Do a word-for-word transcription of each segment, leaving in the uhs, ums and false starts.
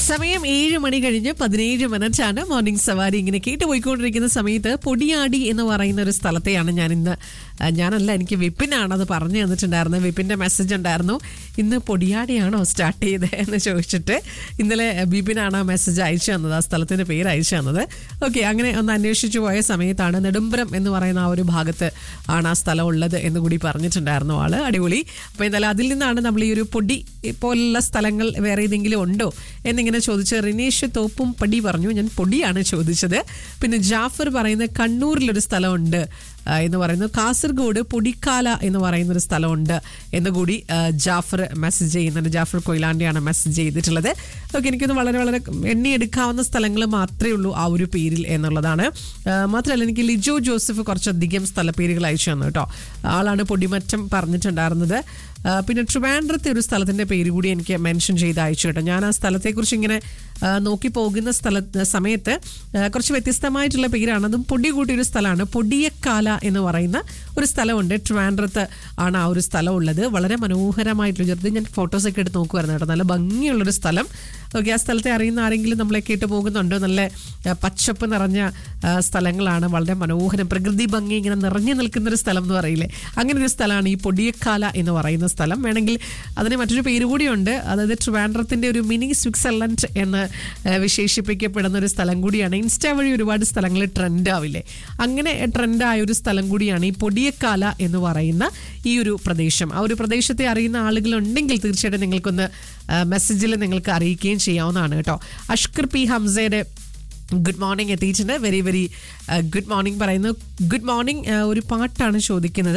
സമയം ഏഴ് മണി കഴിഞ്ഞ് പതിനേഴ് മിനിറ്റാണ്. മോർണിംഗ് സവാരി ഇങ്ങനെ കേട്ട് പോയിക്കൊണ്ടിരിക്കുന്ന സമയത്ത് പൊടിയാടി എന്ന് പറയുന്ന ഒരു സ്ഥലത്തെയാണ് ഞാൻ ഇന്ന് ഞാനല്ല എനിക്ക് വിപിനാണത് പറഞ്ഞു തന്നിട്ടുണ്ടായിരുന്നത്. വിപിൻ്റെ മെസ്സേജ് ഉണ്ടായിരുന്നു, ഇന്ന് പൊടിയാടിയാണോ സ്റ്റാർട്ട് ചെയ്തത് എന്ന് ചോദിച്ചിട്ട്. ഇന്നലെ വിപിനാണ് ആ മെസ്സേജ് അയച്ചു തന്നത്, ആ സ്ഥലത്തിൻ്റെ പേര് അയച്ചു തന്നത്. ഓക്കെ, അങ്ങനെ ഒന്ന് അന്വേഷിച്ചു പോയ സമയത്താണ് നെടുമ്പ്രം എന്ന് പറയുന്ന ആ ഒരു ഭാഗത്ത് ആണ് ആ സ്ഥലം ഉള്ളത് എന്ന് കൂടി പറഞ്ഞിട്ടുണ്ടായിരുന്നു ആള്. അടിപൊളി. അപ്പോൾ എന്തായാലും അതിൽ നിന്നാണ് നമ്മൾ ഈ ഒരു പൊടി പോലുള്ള സ്ഥലങ്ങൾ വേറെ ഏതെങ്കിലും ഉണ്ടോ എന്നിങ്ങനെ ചോദിച്ച് റിനേഷ് തോപ്പും പടി പറഞ്ഞു. ഞാൻ പൊടിയാണ് ചോദിച്ചത്. പിന്നെ ജാഫർ പറയുന്നത് കണ്ണൂരിലൊരു സ്ഥലമുണ്ട് എന്ന് പറയുന്നു. കാസർഗോഡ് പൊടിക്കാല എന്ന് പറയുന്നൊരു സ്ഥലമുണ്ട് എന്ന് കൂടി ജാഫർ മെസ്സേജ് ചെയ്യുന്നുണ്ട്. ജാഫർ കൊയിലാണ്ടിയാണ് മെസ്സേജ് ചെയ്തിട്ടുള്ളത്. ഓക്കെ, എനിക്കൊന്ന് വളരെ വളരെ എണ്ണിയെടുക്കാവുന്ന സ്ഥലങ്ങൾ മാത്രമേ ഉള്ളൂ ആ ഒരു പേരിൽ എന്നുള്ളതാണ്. മാത്രമല്ല എനിക്ക് ലിജോ ജോസഫ് കുറച്ചധികം സ്ഥലപ്പേരുകൾ അയച്ചു തന്നു കേട്ടോ. ആളാണ് പൊടിമറ്റം പറഞ്ഞിട്ടുണ്ടായിരുന്നത്. പിന്നെ ട്രിവാൻഡ്രത്തെ ഒരു സ്ഥലത്തിൻ്റെ പേര് കൂടി എനിക്ക് മെൻഷൻ ചെയ്ത് അയച്ചു കേട്ടോ. ഞാൻ ആ സ്ഥലത്തെക്കുറിച്ച് ഇങ്ങനെ നോക്കി പോകുന്ന സ്ഥല സമയത്ത് കുറച്ച് വ്യത്യസ്തമായിട്ടുള്ള പേരാണ്. അതും പൊടി കൂട്ടിയൊരു സ്ഥലമാണ്. പൊടിയക്കാല എന്ന് പറയുന്ന ഒരു സ്ഥലമുണ്ട്. ട്രിവാൻഡ്രത്ത് ആണ് ആ ഒരു സ്ഥലം ഉള്ളത്. വളരെ മനോഹരമായിട്ടുള്ള ചെറുത് ഞാൻ ഫോട്ടോസൊക്കെ എടുത്ത് നോക്കുമായിരുന്നു കേട്ടോ. നല്ല ഭംഗിയുള്ളൊരു സ്ഥലം. ഓക്കെ, ആ സ്ഥലത്തെ അറിയുന്ന ആരെങ്കിലും നമ്മളെ കേട്ട് പോകുന്നുണ്ടോ? നല്ല പച്ചപ്പ് നിറഞ്ഞ സ്ഥലങ്ങളാണ്. വളരെ മനോഹരം, പ്രകൃതി ഭംഗി ഇങ്ങനെ നിറഞ്ഞു നിൽക്കുന്നൊരു സ്ഥലം എന്ന് പറയില്ലേ, അങ്ങനെ ഒരു സ്ഥലമാണ് ഈ പൊടിയക്കാല എന്ന് പറയുന്ന സ്ഥലം. വേണമെങ്കിൽ അതിന് മറ്റൊരു പേര് കൂടിയുണ്ട്. അതായത് ട്രിവാൻഡ്രത്തിൻ്റെ ഒരു മിനി സ്വിറ്റ്സർലൻഡ് എന്ന് വിശേഷിപ്പിക്കപ്പെടുന്ന ഒരു സ്ഥലം കൂടിയാണ്. ഇൻസ്റ്റാ വഴി ഒരുപാട് സ്ഥലങ്ങൾ ട്രെൻഡ് ആവില്ലേ, അങ്ങനെ ട്രെൻഡായ ഒരു സ്ഥലം കൂടിയാണ് ഈ പൊടിയക്കാല എന്ന് പറയുന്ന ഈ ഒരു പ്രദേശം. ആ ഒരു പ്രദേശത്തെ അറിയുന്ന ആളുകളുണ്ടെങ്കിൽ തീർച്ചയായിട്ടും നിങ്ങൾക്കൊന്ന് മെസ്സേജിൽ നിങ്ങൾക്ക് അറിയിക്കുകയും ചെയ്യാവുന്നതാണ് കേട്ടോ. അഷ്കർ പി ഹംസയുടെ ഗുഡ് മോർണിംഗ് എത്തിയിട്ടുണ്ട്. വെരി വെരി ഗുഡ് മോർണിംഗ് പറയുന്നു. Good morning. ഒരു പാട്ടാണ് ചോദിക്കുന്നത്.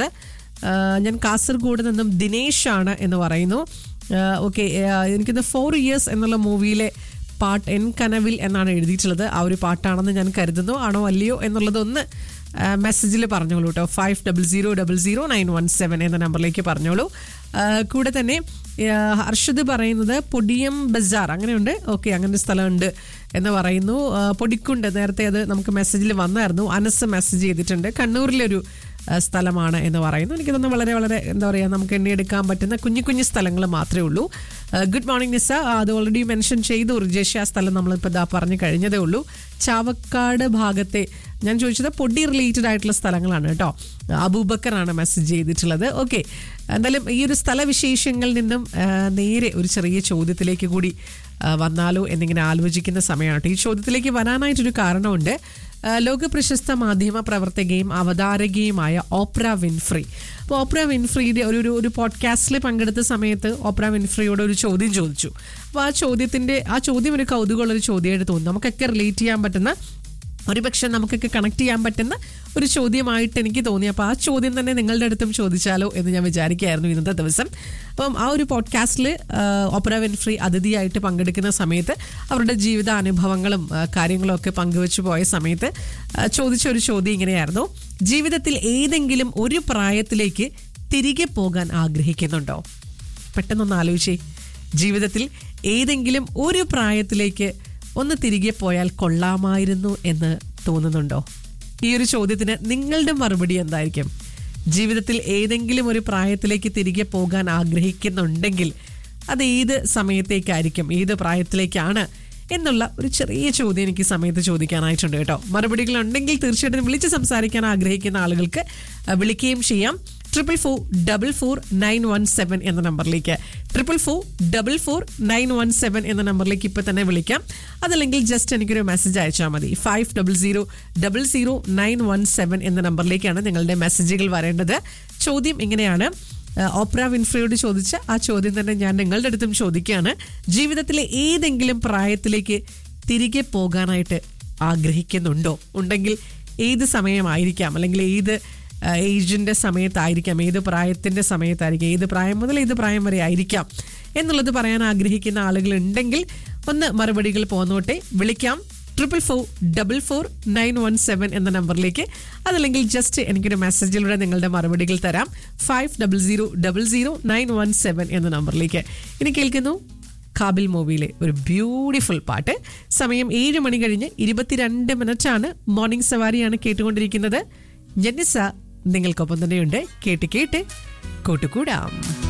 ഞാൻ കാസർഗോഡ് നിന്നും ദിനേശാണ് എന്ന് പറയുന്നു. ഓക്കെ, എനിക്കിന്ന് ഫോർ ഇയേഴ്സ് എന്നുള്ള മൂവിയിലെ പാട്ട് എൻ കനവിൽ എന്നാണ് എഴുതിയിട്ടുള്ളത്. ആ ഒരു പാട്ടാണെന്ന് ഞാൻ കരുതുന്നു. ആണോ അല്ലയോ എന്നുള്ളതൊന്ന് മെസ്സേജിൽ പറഞ്ഞോളൂ കേട്ടോ. Five double zero double zero nine one seven എന്ന നമ്പറിലേക്ക് പറഞ്ഞോളൂ. കൂടെ തന്നെ ഹർഷദ് പറയുന്നത് പൊടിയം ബസാർ അങ്ങനെയുണ്ട്. ഓക്കെ, അങ്ങനെ ഒരു സ്ഥലമുണ്ട് എന്ന് പറയുന്നു. പൊടിക്കുണ്ട്, നേരത്തെ അത് നമുക്ക് മെസ്സേജിൽ വന്നായിരുന്നു. അനസ് മെസ്സേജ് ചെയ്തിട്ടുണ്ട്. കണ്ണൂരിലൊരു സ്ഥലമാണ് എന്ന് പറയുന്നു. എനിക്ക് തോന്നുന്നു വളരെ വളരെ എന്താ പറയുക, നമുക്ക് എണ്ണിയെടുക്കാൻ പറ്റുന്ന കുഞ്ഞു കുഞ്ഞു സ്ഥലങ്ങൾ മാത്രമേ ഉള്ളൂ. ഗുഡ് മോർണിംഗ് നിസ. അത് ഓൾറെഡി മെൻഷൻ ചെയ്തു റിജേഷ്. ആ സ്ഥലം നമ്മളിപ്പോൾ ഇതാ പറഞ്ഞു കഴിഞ്ഞതേ ഉള്ളൂ. ചാവക്കാട് ഭാഗത്തെ ഞാൻ ചോദിച്ചത് പൊടി റിലേറ്റഡ് ആയിട്ടുള്ള സ്ഥലങ്ങളാണ് കേട്ടോ. അബൂബക്കറാണ് മെസ്സേജ് ചെയ്തിട്ടുള്ളത്. ഓക്കെ, എന്തായാലും ഈ ഒരു സ്ഥലവിശേഷങ്ങളിൽ നിന്നും നേരെ ഒരു ചെറിയ ചോദ്യത്തിലേക്ക് കൂടി വന്നാലോ എന്നിങ്ങനെ ആലോചിക്കുന്ന സമയമാണ്. ഈ ചോദ്യത്തിലേക്ക് വരാനായിട്ടൊരു കാരണമുണ്ട്. ലോക പ്രശസ്ത മാധ്യമ പ്രവർത്തകയും അവതാരകയുമായ ഓപ്ര വിൻഫ്രി. അപ്പോൾ ഓപ്ര വിൻഫ്രിയുടെ ഒരു ഒരു പോഡ്കാസ്റ്റിൽ പങ്കെടുത്ത സമയത്ത് ഓപ്ര വിൻഫ്രിയോട് ഒരു ചോദ്യം ചോദിച്ചു. അപ്പോൾ ആ ചോദ്യത്തിൻ്റെ ആ ചോദ്യം ഒരു കൗതുകമുള്ളൊരു ചോദ്യമായിട്ട് തോന്നുന്നു. നമുക്കൊക്കെ റിലേറ്റ് ചെയ്യാൻ പറ്റുന്ന, ഒരുപക്ഷെ നമുക്കൊക്കെ കണക്ട് ചെയ്യാൻ പറ്റുന്ന ഒരു ചോദ്യമായിട്ട് എനിക്ക് തോന്നി. അപ്പോൾ ആ ചോദ്യം തന്നെ നിങ്ങളുടെ അടുത്തും ചോദിച്ചാലോ എന്ന് ഞാൻ വിചാരിക്കുകയായിരുന്നു ഇന്നത്തെ ദിവസം. അപ്പം ആ ഒരു പോഡ്കാസ്റ്റിൽ ഓപ്ര വിൻഫ്രി അതിഥിയായിട്ട് പങ്കെടുക്കുന്ന സമയത്ത് അവരുടെ ജീവിതാനുഭവങ്ങളും കാര്യങ്ങളും ഒക്കെ പങ്കുവെച്ചു പോയ സമയത്ത് ചോദിച്ച ഒരു ചോദ്യം ഇങ്ങനെയായിരുന്നു: ജീവിതത്തിൽ ഏതെങ്കിലും ഒരു പ്രായത്തിലേക്ക് തിരികെ പോകാൻ ആഗ്രഹിക്കുന്നുണ്ടോ? പെട്ടെന്നൊന്ന് ആലോചിച്ചേ. ജീവിതത്തിൽ ഏതെങ്കിലും ഒരു പ്രായത്തിലേക്ക് ഒന്ന് തിരികെ പോയാൽ കൊള്ളാമായിരുന്നു എന്ന് തോന്നുന്നുണ്ടോ? ഈ ഒരു ചോദ്യത്തിന് നിങ്ങളുടെ മറുപടി എന്തായിരിക്കും? ജീവിതത്തിൽ ഏതെങ്കിലും ഒരു പ്രായത്തിലേക്ക് തിരികെ പോകാൻ ആഗ്രഹിക്കുന്നുണ്ടെങ്കിൽ അത് ഏത് സമയത്തേക്കായിരിക്കും, ഏത് പ്രായത്തിലേക്കാണ് എന്നുള്ള ഒരു ചെറിയ ചോദ്യം എനിക്ക് സമയത്ത് ചോദിക്കാനായിട്ടുണ്ട് കേട്ടോ. മറുപടികൾ ഉണ്ടെങ്കിൽ തീർച്ചയായിട്ടും വിളിച്ച് സംസാരിക്കാൻ ആഗ്രഹിക്കുന്ന ആളുകൾക്ക് വിളിക്കുകയും ചെയ്യാം. Triple four double four nine one seven എന്ന നമ്പറിലേക്ക് triple four double four nine one seven എന്ന നമ്പറിലേക്ക് ഇപ്പം തന്നെ വിളിക്കാം. അതല്ലെങ്കിൽ ജസ്റ്റ് എനിക്കൊരു മെസ്സേജ് അയച്ചാൽ മതി. Five double zero double zero nine one seven എന്ന നമ്പറിലേക്കാണ് നിങ്ങളുടെ മെസ്സേജുകൾ വരേണ്ടത്. ചോദ്യം ഇങ്ങനെയാണ്, ഓപ്ര വിൻഫ്രിയോട് ചോദിച്ച ആ ചോദ്യം തന്നെ ഞാൻ നിങ്ങളുടെ അടുത്തും ചോദിക്കുകയാണ്. ജീവിതത്തിലെ ഏതെങ്കിലും പ്രായത്തിലേക്ക് തിരികെ പോകാനായിട്ട് ആഗ്രഹിക്കുന്നുണ്ടോ? ഉണ്ടെങ്കിൽ ഏത് സമയമായിരിക്കാം, അല്ലെങ്കിൽ ഏത് ഏജിൻ്റെ സമയത്തായിരിക്കാം, ഏത് പ്രായത്തിൻ്റെ സമയത്തായിരിക്കാം, ഏത് പ്രായം മുതൽ ഏത് പ്രായം വരെ ആയിരിക്കാം എന്നുള്ളത് പറയാൻ ആഗ്രഹിക്കുന്ന ആളുകൾ ഉണ്ടെങ്കിൽ ഒന്ന് മറുപടികൾ പോന്നോട്ടെ. വിളിക്കാം triple four double four nine one seven എന്ന നമ്പറിലേക്ക്. അതല്ലെങ്കിൽ ജസ്റ്റ് എനിക്കൊരു മെസ്സേജിലൂടെ നിങ്ങളുടെ മറുപടികൾ തരാം. Five double zero double zero nine one seven എന്ന നമ്പറിലേക്ക്. ഇനി കേൾക്കുന്നു കാബിൽ മൂവിയിലെ ഒരു ബ്യൂട്ടിഫുൾ പാട്ട്. സമയം ഏഴ് മണി കഴിഞ്ഞ് ഇരുപത്തിരണ്ട് മിനിറ്റാണ്. മോർണിംഗ് സവാരിയാണ് കേട്ടുകൊണ്ടിരിക്കുന്നത്. ജനിസ നിങ്ങൾക്കൊപ്പം തന്നെയുണ്ട്. കേട്ട് കേട്ട് കൂട്ടുകൂടാം.